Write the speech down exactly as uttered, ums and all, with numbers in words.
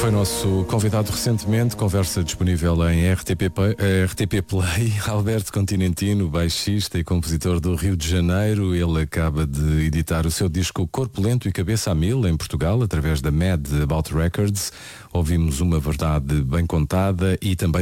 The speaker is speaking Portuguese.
Foi nosso convidado recentemente, conversa disponível em R T P, R T P Play. Alberto Continentino, baixista e compositor do Rio de Janeiro. Ele acaba de editar o seu disco Corpo Lento e Cabeça a Mil em Portugal, através da Mad About Records. Ouvimos uma verdade bem contada e também